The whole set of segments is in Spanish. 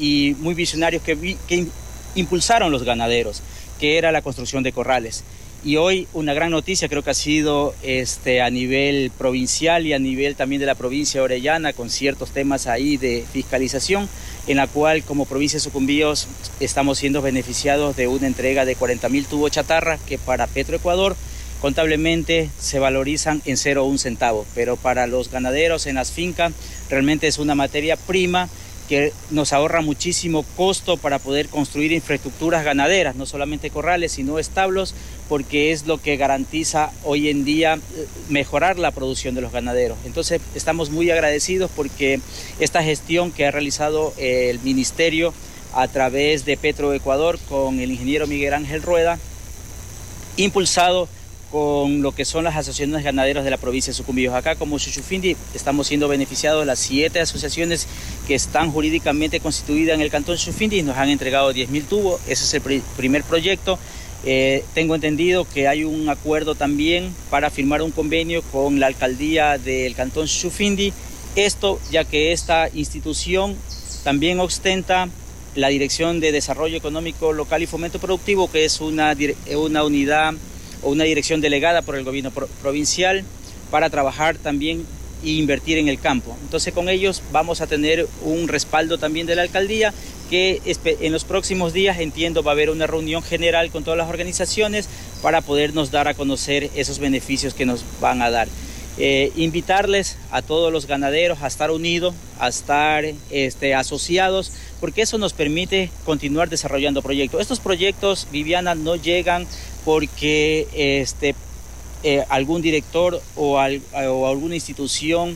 y muy visionarios que impulsaron los ganaderos, que era la construcción de corrales. Y hoy una gran noticia creo que ha sido a nivel provincial y a nivel también de la provincia de Orellana, con ciertos temas ahí de fiscalización, en la cual como provincia de Sucumbíos estamos siendo beneficiados de una entrega de 40.000 tubos chatarra que para Petroecuador contablemente se valorizan en 0,1 centavo, pero para los ganaderos en las fincas realmente es una materia prima que nos ahorra muchísimo costo para poder construir infraestructuras ganaderas, no solamente corrales, sino establos, porque es lo que garantiza hoy en día mejorar la producción de los ganaderos. Entonces estamos muy agradecidos porque esta gestión que ha realizado el Ministerio a través de Petroecuador con el ingeniero Miguel Ángel Rueda, impulsado con lo que son las asociaciones ganaderas de la provincia de Sucumbíos. Acá como Xuxufindi estamos siendo beneficiados de las 7 asociaciones que están jurídicamente constituidas en el cantón Xuxufindi y nos han entregado 10.000 tubos. Ese es el primer proyecto. Tengo entendido que hay un acuerdo también para firmar un convenio con la alcaldía del cantón Xuxufindi. Esto ya que esta institución también ostenta la Dirección de Desarrollo Económico Local y Fomento Productivo, que es una unidad o una dirección delegada por el gobierno provincial para trabajar también e invertir en el campo. Entonces con ellos vamos a tener un respaldo también de la alcaldía que en los próximos días entiendo va a haber una reunión general con todas las organizaciones para podernos dar a conocer esos beneficios que nos van a dar. Invitarles a todos los ganaderos a estar unidos, a estar asociados, porque eso nos permite continuar desarrollando proyectos. Estos proyectos, Viviana, no llegan porque algún director o alguna institución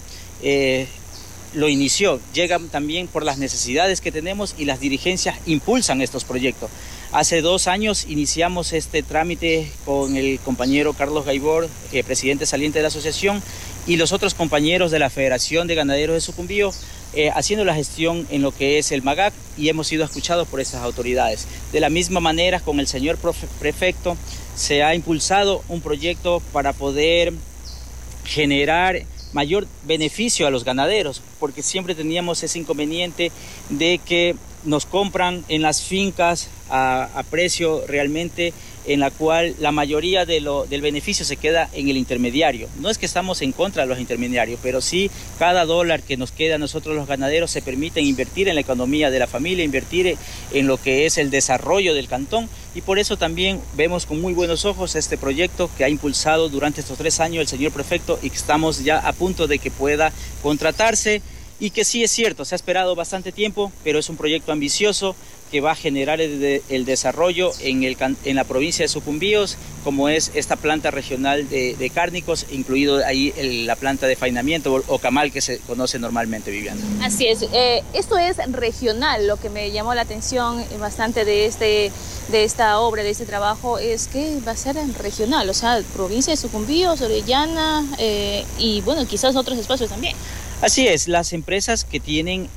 lo inició, llegan también por las necesidades que tenemos y las dirigencias impulsan estos proyectos. Hace 2 años iniciamos este trámite con el compañero Carlos Gaibor, presidente saliente de la asociación, y los otros compañeros de la Federación de Ganaderos de Sucumbíos, haciendo la gestión en lo que es el MAGAC, y hemos sido escuchados por estas autoridades. De la misma manera, con el señor prefecto, se ha impulsado un proyecto para poder generar mayor beneficio a los ganaderos, porque siempre teníamos ese inconveniente de que nos compran en las fincas a precio realmente en la cual la mayoría del beneficio se queda en el intermediario. No es que estamos en contra de los intermediarios, pero sí cada dólar que nos queda a nosotros los ganaderos se permite invertir en la economía de la familia, invertir en lo que es el desarrollo del cantón, y por eso también vemos con muy buenos ojos este proyecto que ha impulsado durante estos 3 años el señor prefecto y que estamos ya a punto de que pueda contratarse. Y que sí es cierto, se ha esperado bastante tiempo, pero es un proyecto ambicioso que va a generar el desarrollo en la provincia de Sucumbíos, como es esta planta regional de cárnicos, incluido ahí la planta de faenamiento o camal que se conoce normalmente, Viviana. Así es, esto es regional. Lo que me llamó la atención bastante de esta obra, de este trabajo, es que va a ser regional, o sea, provincia de Sucumbíos, Orellana y bueno, quizás otros espacios también. Así es, las empresas que tienen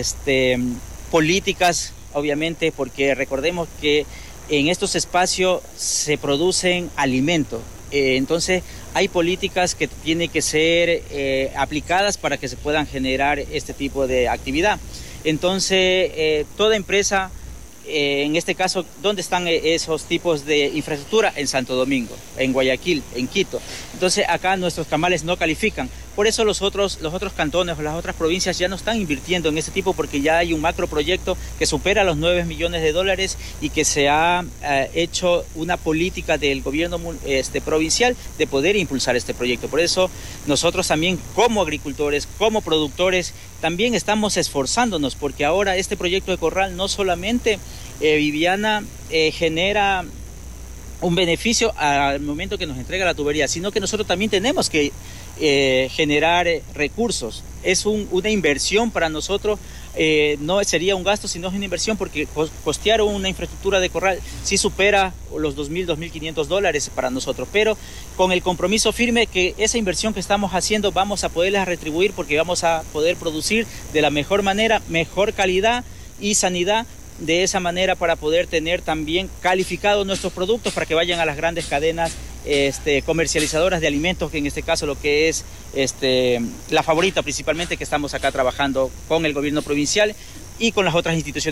políticas, obviamente, porque recordemos que en estos espacios se producen alimentos, entonces hay políticas que tienen que ser aplicadas para que se puedan generar este tipo de actividad. Entonces, toda empresa, en este caso, ¿dónde están esos tipos de infraestructura? En Santo Domingo, en Guayaquil, en Quito. Entonces acá nuestros camales no califican. Por eso los otros cantones o las otras provincias ya no están invirtiendo en este tipo, porque ya hay un macroproyecto que supera los 9 millones de dólares y que se ha hecho una política del gobierno provincial de poder impulsar este proyecto. Por eso nosotros también como agricultores, como productores, también estamos esforzándonos, porque ahora este proyecto de corral no solamente, Viviana, genera un beneficio al momento que nos entrega la tubería, sino que nosotros también tenemos que generar recursos. Es una inversión para nosotros, no sería un gasto, sino es una inversión, porque costear una infraestructura de corral sí supera los $2.000, $2.500 para nosotros, pero con el compromiso firme que esa inversión que estamos haciendo vamos a poderla retribuir, porque vamos a poder producir de la mejor manera, mejor calidad y sanidad, de esa manera para poder tener también calificados nuestros productos para que vayan a las grandes cadenas comercializadoras de alimentos, que en este caso lo que es la Favorita principalmente, que estamos acá trabajando con el gobierno provincial y con las otras instituciones.